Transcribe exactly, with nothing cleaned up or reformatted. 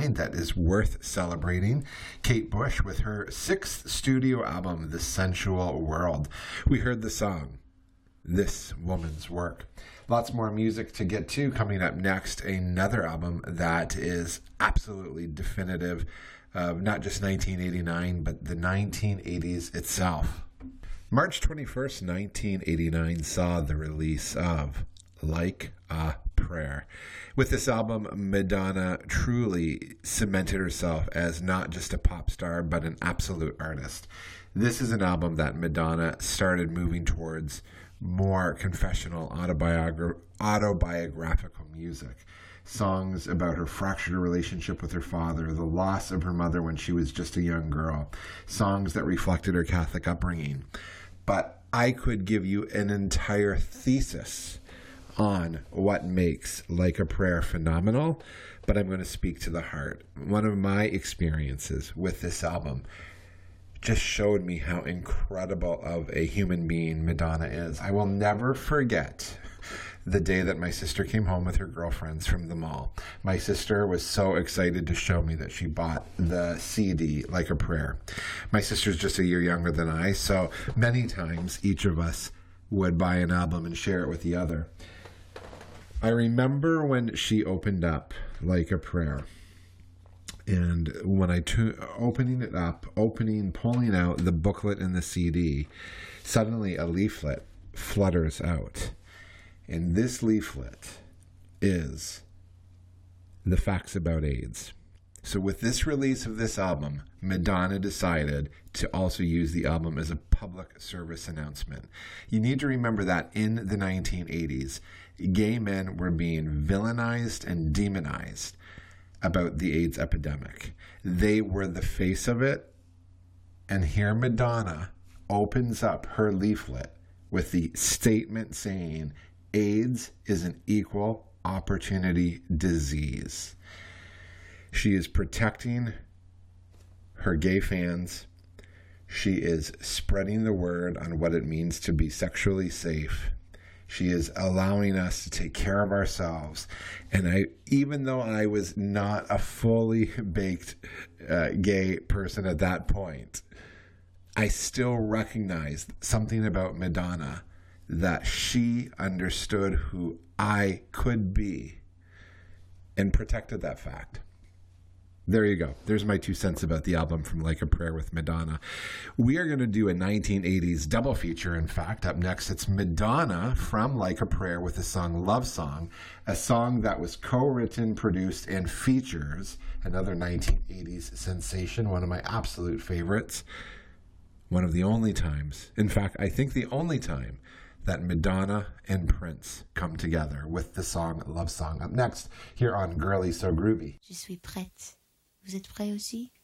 eighty-nine that is worth celebrating. Kate Bush with her sixth studio album, The Sensual World. We heard the song, This Woman's Work. Lots more music to get to. Coming up next, another album that is absolutely definitive of not just nineteen eighty-nine, but the nineteen eighties itself. March twenty-first, nineteen eighty-nine saw the release of Like a Prayer. With this album, Madonna truly cemented herself as not just a pop star, but an absolute artist. This is an album that Madonna started moving towards more confessional, autobiogra- autobiographical music. Songs about her fractured relationship with her father, the loss of her mother when she was just a young girl. Songs that reflected her Catholic upbringing. But I could give you an entire thesis on what makes Like a Prayer phenomenal, but I'm going to speak to the heart. One of my experiences with this album just showed me how incredible of a human being Madonna is. I will never forget the day that my sister came home with her girlfriends from the mall. My sister was so excited to show me that she bought the C D, Like a Prayer. My sister's just a year younger than I, so many times each of us would buy an album and share it with the other. I remember when she opened up Like a Prayer, and when I t- opening it up, opening, pulling out the booklet and the C D, suddenly a leaflet flutters out. And this leaflet is the facts about AIDS. So with this release of this album, Madonna decided to also use the album as a public service announcement. You need to remember that in the nineteen eighties, gay men were being villainized and demonized about the AIDS epidemic. They were the face of it. And here Madonna opens up her leaflet with the statement saying, AIDS is an equal opportunity disease. She is protecting her gay fans. She is spreading the word on what it means to be sexually safe. She is allowing us to take care of ourselves. And I, even though I was not a fully baked uh, gay person at that point, I still recognized something about Madonna, that she understood who I could be and protected that fact. There you go. There's my two cents about the album from Like a Prayer with Madonna. We are going to do a nineteen eighties double feature, in fact. Up next, it's Madonna from Like a Prayer with the song Love Song, a song that was co-written, produced, and features another nineteen eighties sensation, one of my absolute favorites. One of the only times, in fact, I think the only time, that Madonna and Prince come together with the song Love Song. Up next, here on Girly So Groovy. Je suis prête. Vous êtes prêts aussi?